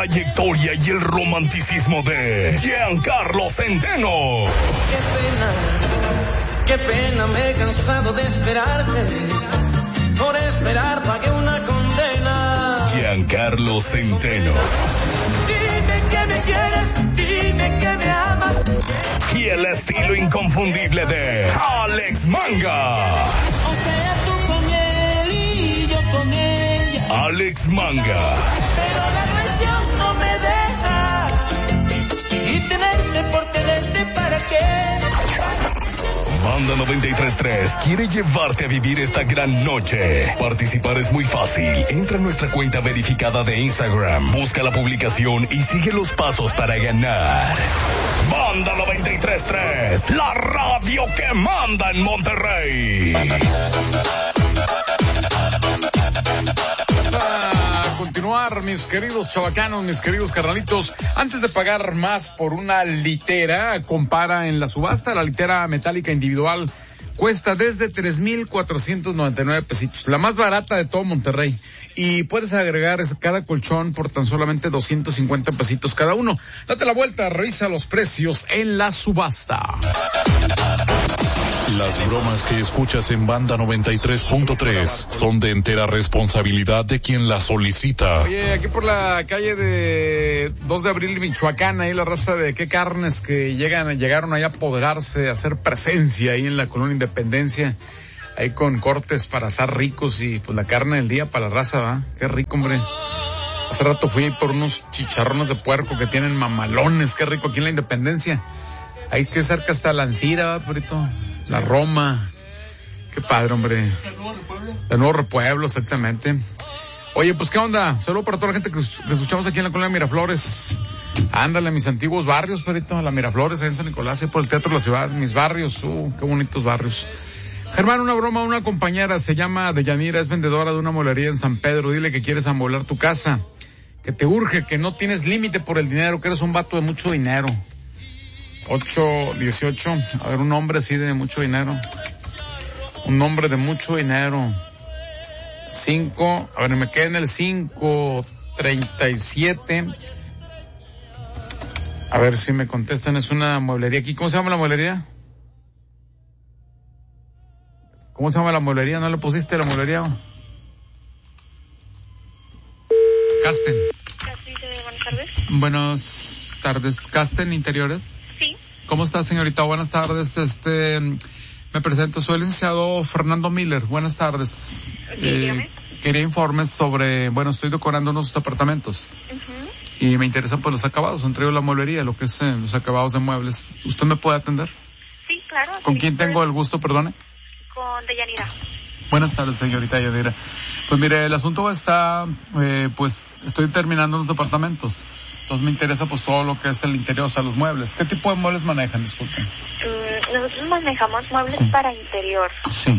trayectoria y el romanticismo de Giancarlo Centeno. Qué pena, me he cansado de esperarte. Por esperar pagué una condena. Giancarlo Centeno. Dime que me quieres, dime que me amas. Y el estilo inconfundible de Alex Manga. O sea, tú con él y yo con ella. Alex Manga. Pero la traición no me deja. Y tenerte por tenerte, ¿para qué? Banda 93.3 quiere llevarte a vivir esta gran noche. Participar es muy fácil. Entra a nuestra cuenta verificada de Instagram, busca la publicación y sigue los pasos para ganar. Banda 93.3, la radio que manda en Monterrey. Continuar, mis queridos chavacanos, mis queridos carnalitos. Antes de pagar más por una litera, compara en la subasta. La litera metálica individual cuesta desde 3,499 pesitos, la más barata de todo Monterrey. Y puedes agregar cada colchón por tan solamente 250 pesitos cada uno. Date la vuelta, revisa los precios en la subasta. Las bromas que escuchas en Banda 93.3 son de entera responsabilidad de quien las solicita. Oye, aquí por la calle de 2 de abril, Michoacán, ahí la raza de qué carnes que llegaron ahí a apoderarse, a hacer presencia ahí en la colonia Independencia, ahí con cortes para asar ricos y pues la carne del día para la raza, ¿va? Qué rico, hombre. Hace rato fui por unos chicharrones de puerco que tienen mamalones, qué rico aquí en la Independencia. Ahí que cerca está la Ancira, ¿va, Porito? La Roma. Qué padre, hombre. El Nuevo Repueblo, exactamente. Oye, pues, ¿qué onda? Saludo para toda la gente que escuchamos aquí en la colonia Miraflores. Ándale, mis antiguos barrios, Perito. La Miraflores, ahí en San Nicolás, ahí por el Teatro de la Ciudad. Mis barrios, qué bonitos barrios. Germán, una broma, una compañera se llama Deyanira, es vendedora de una mueblería en San Pedro. Dile que quieres amueblar tu casa, que te urge, que no tienes límite por el dinero, que eres un vato de mucho dinero. 818, a ver, un hombre así de mucho dinero. Un hombre de mucho dinero. 5, a ver, me quedé en el 537. A ver si me contestan, es una mueblería aquí. ¿Cómo se llama la mueblería? ¿Cómo se llama la mueblería? ¿No le pusiste la mueblería? Casten. Buenas tardes. Buenas tardes. Casten Interiores. Sí. ¿Cómo está, señorita? Buenas tardes. Me presento, soy el licenciado Fernando Miller. Buenas tardes. Dígame. Quería informes sobre, estoy decorando unos apartamentos. Uh-huh. Y me interesan pues los acabados, entre ellos la mueblería, lo que es los acabados de muebles. ¿Usted me puede atender? Sí, claro. ¿Con sí, quién tengo el gusto, perdone? Con Deyanira. Buenas tardes, señorita Deyanira. Pues mire, el asunto está, estoy terminando los departamentos. Entonces me interesa pues todo lo que es el interior, o sea, los muebles. ¿Qué tipo de muebles manejan? Disculpen. Nosotros manejamos muebles para interior. Sí.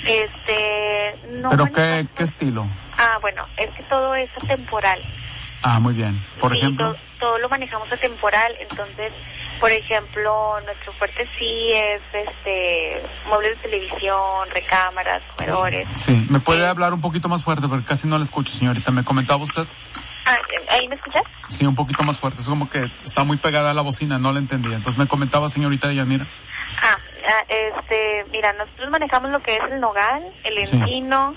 No. ¿Pero qué estilo? Bueno, es que todo es atemporal. Muy bien. Por ejemplo. Todo lo manejamos atemporal, entonces, por ejemplo, nuestro fuerte sí es muebles de televisión, recámaras, comedores. Sí, ¿me puede hablar un poquito más fuerte? Porque casi no le escucho, señorita. ¿Me comentaba usted? ¿Ahí me escuchas? Sí, un poquito más fuerte. Es como que está muy pegada a la bocina, no la entendía. Entonces me comentaba, señorita Deyanira. Mira, nosotros manejamos lo que es el nogal, el encino,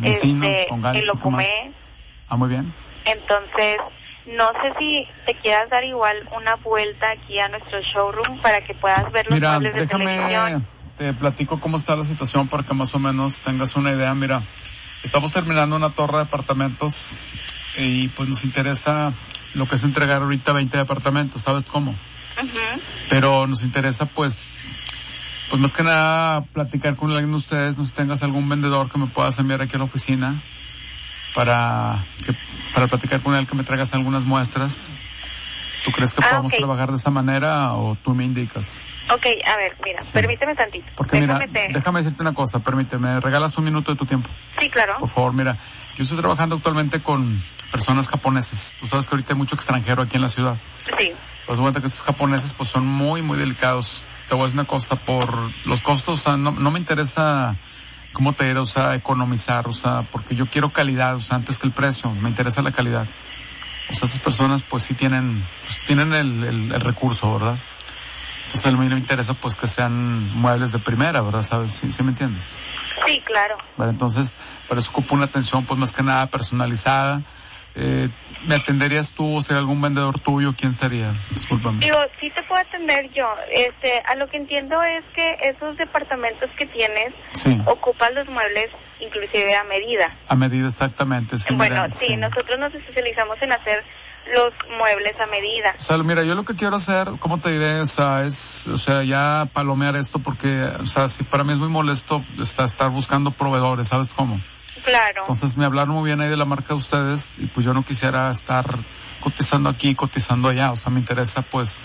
el locumé. Muy bien. Entonces, no sé si te quieras dar igual una vuelta aquí a nuestro showroom para que puedas ver los muebles de televisión. Te platico cómo está la situación para que más o menos tengas una idea. Mira, estamos terminando una torre de apartamentos y pues nos interesa lo que es entregar ahorita 20 departamentos, ¿sabes cómo? Uh-huh. Pero nos interesa pues más que nada platicar con alguien de ustedes, no sé si tengas algún vendedor que me puedas enviar aquí a la oficina para platicar con él, que me traigas algunas muestras. ¿Tú crees que podamos trabajar de esa manera o tú me indicas? Ok, a ver, mira, sí. Permíteme tantito. Porque déjame decirte una cosa, permíteme, ¿regalas un minuto de tu tiempo? Sí, claro. Por favor, mira, yo estoy trabajando actualmente con personas japonesas. Tú sabes que ahorita hay mucho extranjero aquí en la ciudad. Sí. Pues cuenta que estos japoneses pues son muy, muy delicados. Te voy a decir una cosa, por los costos, o sea, no me interesa, ¿cómo te diré? O sea, economizar, o sea, porque yo quiero calidad, o sea, antes que el precio, me interesa la calidad. O sea, estas personas pues sí tienen el recurso, ¿verdad? Entonces a mí me interesa pues que sean muebles de primera, ¿verdad? ¿Sabes? ¿Sí me entiendes? Sí, claro. Bueno, entonces, para eso ocupo una atención pues más que nada personalizada. ¿Me atenderías tú o sería algún vendedor tuyo? ¿Quién sería? Discúlpame. Digo, sí te puedo atender yo. A lo que entiendo es que esos departamentos que tienes ocupan los muebles inclusive a medida. A medida, exactamente. Sí, bueno, mira, sí, nosotros nos especializamos en hacer los muebles a medida. O sea, mira, yo lo que quiero hacer, ¿cómo te diré? O sea, ya palomear esto porque, o sea, sí, para mí es muy molesto estar buscando proveedores, ¿sabes cómo? Claro. Entonces me hablaron muy bien ahí de la marca de ustedes y pues yo no quisiera estar cotizando aquí, cotizando allá. O sea, me interesa pues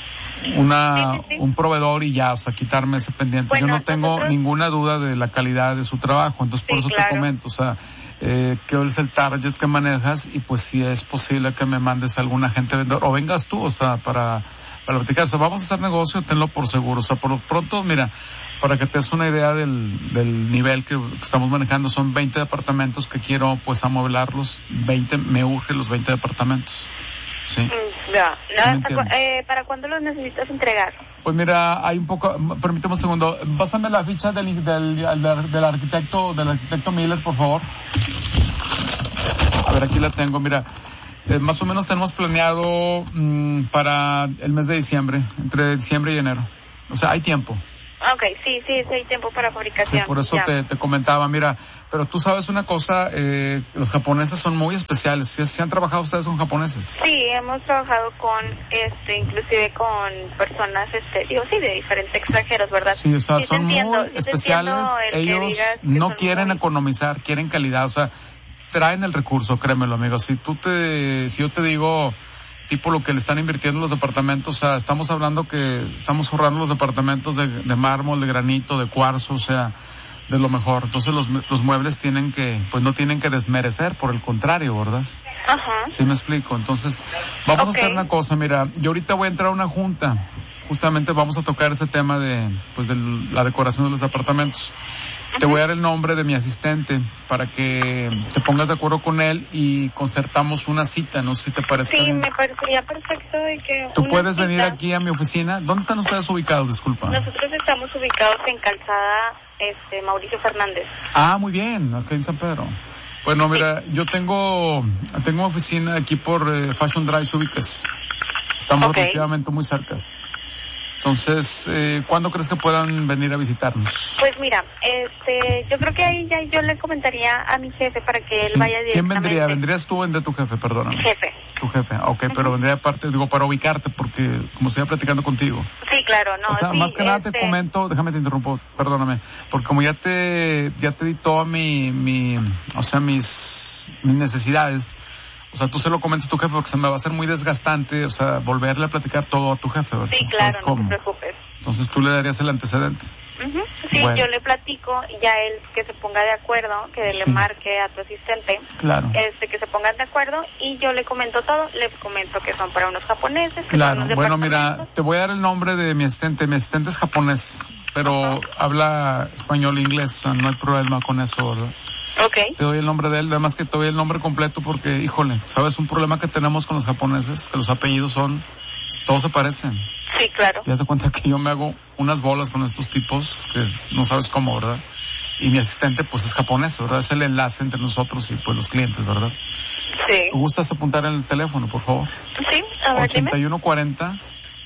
un proveedor y ya, o sea, quitarme ese pendiente. Bueno, yo no tengo ninguna duda de la calidad de su trabajo, entonces por eso te comento, o sea, ¿qué es el target que manejas? Y pues si es posible que me mandes a algún agente vendedor o vengas tú, o sea, para platicar. O sea, vamos a hacer negocio, tenlo por seguro. O sea, por lo pronto, mira, para que te des una idea del nivel que estamos manejando, son 20 departamentos que quiero pues amueblarlos, me urge los 20 departamentos. Sí. ¿Para cuándo los necesitas entregar? Pues mira, hay un poco, permíteme un segundo, pásame la ficha del arquitecto Miller, por favor. A ver, aquí la tengo, mira. Más o menos tenemos planeado para el mes de diciembre, entre diciembre y enero. O sea, hay tiempo. Okay, sí, hay tiempo para fabricación. Sí, por eso te comentaba, mira, pero tú sabes una cosa, los japoneses son muy especiales. ¿Sí han trabajado ustedes con japoneses? Sí, hemos trabajado con, inclusive con personas, de diferentes extranjeros, ¿verdad? Sí, o sea, son muy especiales. Ellos no quieren economizar, quieren calidad, o sea, traen el recurso, créemelo, amigo. Si yo te digo, tipo lo que le están invirtiendo los departamentos, o sea, estamos hablando que estamos forrando los departamentos de mármol, de granito, de cuarzo, o sea, de lo mejor. Entonces los muebles no tienen que desmerecer, por el contrario, ¿verdad? Ajá. Sí me explico. Entonces, vamos a hacer una cosa, mira, yo ahorita voy a entrar a una junta. Justamente vamos a tocar ese tema de la decoración de los departamentos. Te voy a dar el nombre de mi asistente para que te pongas de acuerdo con él y concertamos una cita, no sé si te parece. Sí, me parecería perfecto de que ¿Tú puedes venir aquí a mi oficina? ¿Dónde están ustedes ubicados? Disculpa. Nosotros estamos ubicados en Calzada Mauricio Fernández. Ah, muy bien, aquí en San Pedro. Bueno, mira, yo tengo una oficina aquí por Fashion Drive, ubicas. Estamos relativamente muy cerca. Entonces, ¿cuándo crees que puedan venir a visitarnos? Pues mira, yo creo que ahí ya yo le comentaría a mi jefe para que él vaya directamente. ¿Quién vendría? ¿Vendrías tú o vendría tu jefe? Perdóname. Jefe. Tu jefe, pero vendría aparte, para ubicarte, porque como estoy platicando contigo. Sí, claro, no. O sea, más que nada te comento, déjame te interrumpo, perdóname, porque como ya te di toda mis necesidades. O sea, tú se lo comentas a tu jefe porque se me va a hacer muy desgastante, o sea, volverle a platicar todo a tu jefe. ¿Verdad? Sí, claro, no te preocupes. Entonces tú le darías el antecedente. Sí, bueno. Yo le platico y ya él que se ponga de acuerdo, que le marque a tu asistente. Claro. Que se pongan de acuerdo y yo le comento todo, le comento que son para unos japoneses. Claro, bueno, mira, te voy a dar el nombre de mi asistente. Mi asistente es japonés, pero habla español e inglés, o sea, no hay problema con eso, ¿verdad? Okay. Te doy el nombre de él, además que te doy el nombre completo porque, híjole, ¿sabes un problema que tenemos con los japoneses? Que los apellidos todos se parecen. Sí, claro. Ya se cuenta que yo me hago unas bolas con estos tipos que no sabes cómo, ¿verdad? Y mi asistente, pues, es japonés, ¿verdad? Es el enlace entre nosotros y, pues, los clientes, ¿verdad? Sí. ¿Te gustas apuntar en el teléfono, por favor? Sí, a ver, 8140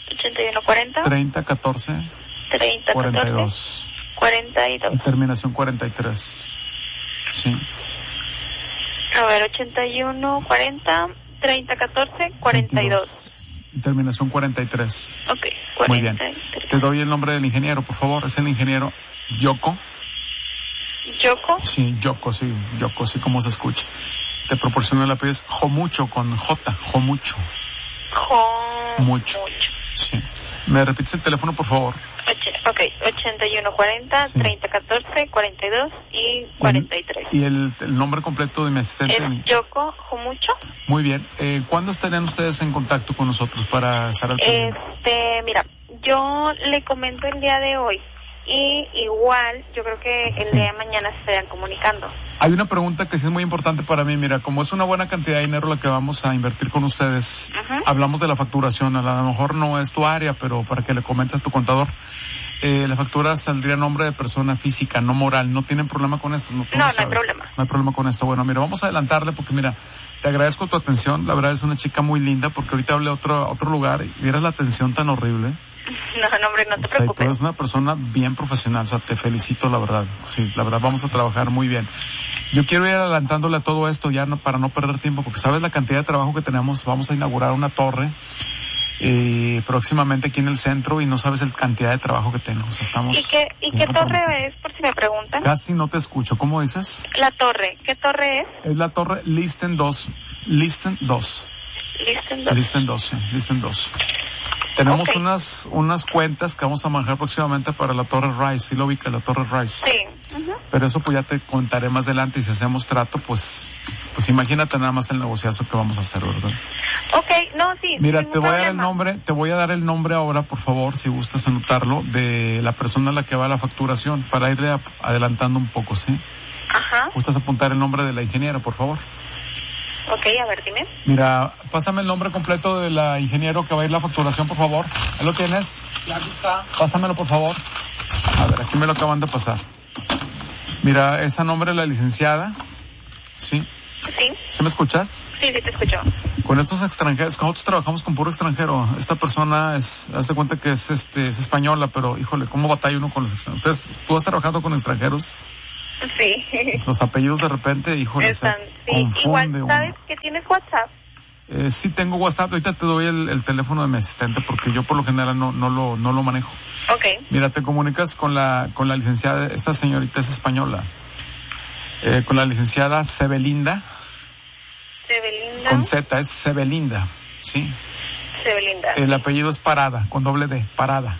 3014 42 y terminación 43. Sí. A ver, 8140 3014 42. Terminación 43. Ok, 43. Muy bien. Te doy el nombre del ingeniero, por favor. Es el ingeniero Yoko. ¿Yoko? Sí, Yoko, sí como se escucha. Te proporciono el apellido es Jomucho con J, Jomucho. Mucho. Sí. ¿Me repites el teléfono, por favor? Ok, 8140 3014 42 y 43. ¿Y el nombre completo de mi asistente? Es Yoko Jomucho. Muy bien. ¿Cuándo estarían ustedes en contacto con nosotros para estar al pendiente? Mira, yo le comento el día de hoy y igual yo creo que el día de mañana se estarían comunicando. Hay una pregunta que sí es muy importante para mí. Mira, como es una buena cantidad de dinero la que vamos a invertir con ustedes, hablamos de la facturación. A lo mejor no es tu área, pero para que le comentes a tu contador, la factura saldría a nombre de persona física, no moral. ¿No tienen problema con esto? No hay problema. No hay problema con esto. Bueno, mira, vamos a adelantarle porque mira, te agradezco tu atención. La verdad es una chica muy linda porque ahorita hablé a otro lugar y vieras la atención tan horrible. No, hombre, no te preocupes. Tú eres una persona bien profesional, o sea, te felicito, la verdad. Sí, la verdad, vamos a trabajar muy bien. Yo quiero ir adelantándole a todo esto ya para no perder tiempo, porque sabes la cantidad de trabajo que tenemos. Vamos a inaugurar una torre próximamente aquí en el centro y no sabes la cantidad de trabajo que tengo. O sea, estamos... ¿Y qué torre es, por si me preguntan? Casi no te escucho. ¿Cómo dices? La torre. ¿Qué torre es? Es la torre Listen 2. Listen 2. Listen 2, sí. Listen 2. Tenemos unas cuentas que vamos a manejar próximamente para la Torre Rice. ¿Sí lo ubica, la Torre Rice? Sí. Pero eso pues ya te contaré más adelante y si hacemos trato, pues imagínate nada más el negociazo que vamos a hacer, ¿verdad? Sí. Mira, te voy a dar el nombre ahora, por favor, si gustas anotarlo, de la persona a la que va la facturación, para irle adelantando un poco, ¿sí? Ajá. ¿Gustas apuntar el nombre de la ingeniera, por favor? Ok, a ver, dime. Mira, pásame el nombre completo de la ingeniero que va a ir la facturación, por favor. ¿Ahí lo tienes? Ya, aquí está. Pásamelo, por favor. A ver, aquí me lo acaban de pasar. Mira, es a nombre de la licenciada. ¿Sí? Sí. ¿Sí me escuchas? Sí, te escucho. Con estos extranjeros, nosotros trabajamos con puro extranjero. Esta persona hace cuenta que es española, pero híjole, ¿cómo batalla uno con los extranjeros? ¿Tú has trabajado con extranjeros? Sí. Los apellidos de repente, híjole, están, sí. Igual, ¿sabes que tienes WhatsApp? Sí tengo WhatsApp, ahorita te doy el teléfono de mi asistente porque yo por lo general no lo manejo. Okay. Mira, te comunicas con la licenciada, esta señorita es española, con la licenciada Sebelinda. Sebelinda. Con Z, es Sebelinda, ¿sí? Sebelinda. El apellido es Parada, con doble D, Parada.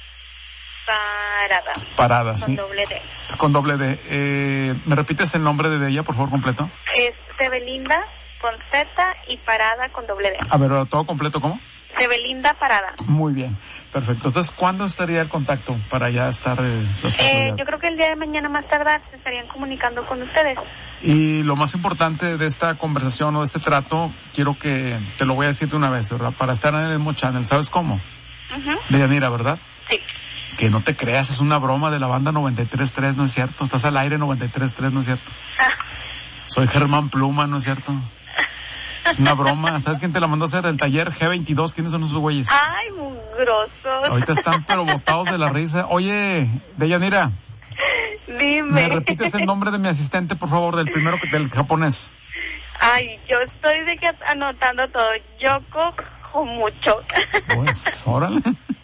Parada, sí. Con doble D. ¿Me repites el nombre de ella, por favor, completo? Es Sebelinda con Z y Parada con doble D. A ver, ahora todo completo, ¿cómo? Sebelinda Parada. Muy bien, perfecto. Entonces, ¿cuándo estaría el contacto para ya estar? Yo creo que el día de mañana más tardar se estarían comunicando con ustedes. Y lo más importante de esta conversación o de este trato, quiero que te lo voy a decir de una vez, ¿verdad? Para estar en el mismo channel, ¿sabes cómo? De Yanira, ¿verdad? Sí. Que no te creas, es una broma de la banda 93.3, ¿no es cierto? Estás al aire 93.3, ¿no es cierto? Soy Germán Pluma, ¿no es cierto? Es una broma. ¿Sabes quién te la mandó a hacer? El taller G22. ¿Quiénes son esos güeyes? Ay, mugrosos. Ahorita están pero botados de la risa. Oye, Deyanira. Dime. ¿Me repites el nombre de mi asistente, por favor, del japonés? Ay, yo estoy anotando todo. Yoko Homucho. Pues, órale.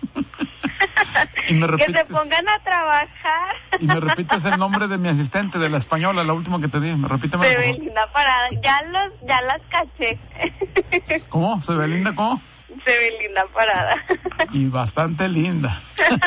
Y me repites, que se pongan a trabajar. Y me repites el nombre de mi asistente, de la española, la última que te di. Repíteme. Sebelinda Parada. Ya las caché. ¿Cómo? ¿Sebelinda cómo? Sebelinda Parada. Y bastante linda.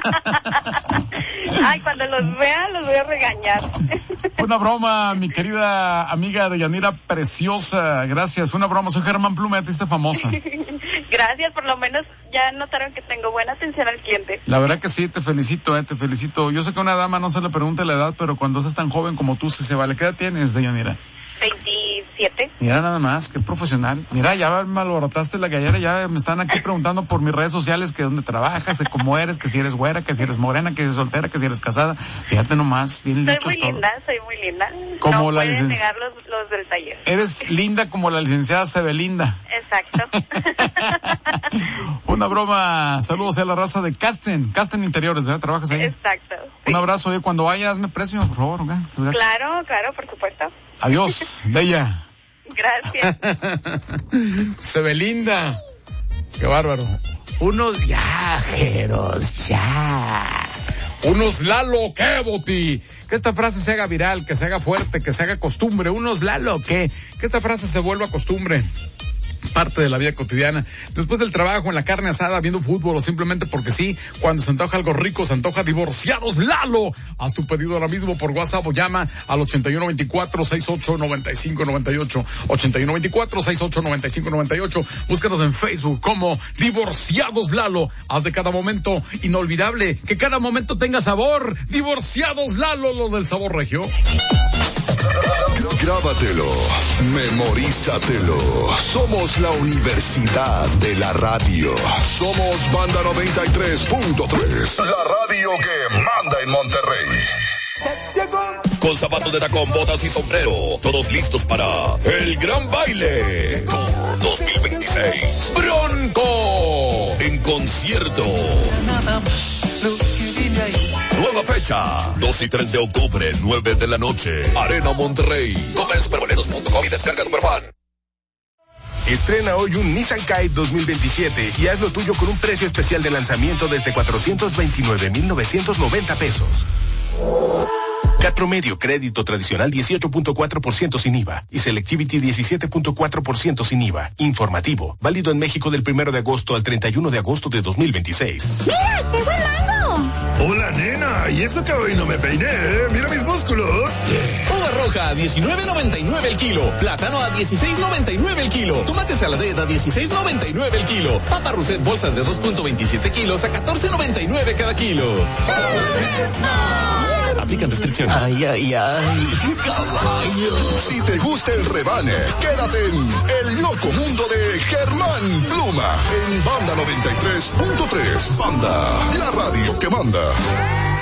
Ay, cuando los vea los voy a regañar. Fue una broma, mi querida amiga Deyanira preciosa. Gracias, fue una broma. Soy Germán Pluma, ya te hiciste famosa. Gracias, por lo menos ya notaron que tengo buena atención al cliente. La verdad que sí, te felicito, te felicito. Yo sé que a una dama no se le pregunta la edad, pero cuando es tan joven como tú, se vale. ¿Qué edad tienes, Deyanira? 27. Mira nada más, qué profesional. Mira, ya me alborotaste la gallera, ya me están aquí preguntando por mis redes sociales que dónde trabajas, que cómo eres, que si eres güera, que si eres morena, que si eres soltera, que si eres casada. Fíjate nomás, bien dicho. Soy muy linda. Como no la pueden negar los del taller. Eres linda como la licenciada Sebelinda. Exacto. Una broma. Saludos a la raza de Casten Interiores, ¿verdad? ¿Trabajas ahí? Exacto. Sí. Un abrazo, oye, cuando vayas, hazme precio, por favor, ¿ok? Claro, por supuesto. Adiós, Deya. Gracias. Sebelinda. Qué bárbaro. Unos viajeros, ya. Unos Lalo, ¿qué, Boti? Que esta frase se haga viral, que se haga fuerte, que se haga costumbre. Unos Lalo, ¿qué? Que esta frase se vuelva costumbre. parte de la vida cotidiana. Después del trabajo, en la carne asada, viendo fútbol o simplemente porque sí, cuando se antoja algo rico, se antoja Divorciados Lalo. Haz tu pedido ahora mismo por WhatsApp o llama al 8124-689598. 8124-689598. Búscanos en Facebook como Divorciados Lalo. Haz de cada momento inolvidable, que cada momento tenga sabor. Divorciados Lalo, lo del sabor regio. Grábatelo, memorízatelo. Somos la Universidad de la Radio. Somos Banda 93.3. La radio que manda en Monterrey. Con zapatos de tacón, botas y sombrero, todos listos para el gran baile Tour 2026. Bronco en concierto. Nueva fecha, 2 y 3 de octubre, 9 de la noche, Arena Monterrey. Compra en superboletos.com y descarga Superfan. Estrena hoy un Nissan Kite 2027 y haz lo tuyo con un precio especial de lanzamiento desde 429,990 pesos. CAT promedio, crédito tradicional 18.4% sin IVA y Selectivity 17.4% sin IVA. Informativo, válido en México del 1 de agosto al 31 de agosto de 2026. ¡Mira, qué buen mango! Hola, nena, y eso que hoy no me peiné, mira mis músculos. Uva roja a 19.99 el kilo, plátano a 16.99 el kilo, tomate saladez a 16.99 el kilo, papa Rousset bolsas de 2.27 kilos a 14.99 cada kilo. Aplican restricciones. Ay, ay, ay, caballo. Si te gusta el rebane, quédate en El Loco Mundo de Germán Pluma en Banda 93.3. Banda, la radio que manda.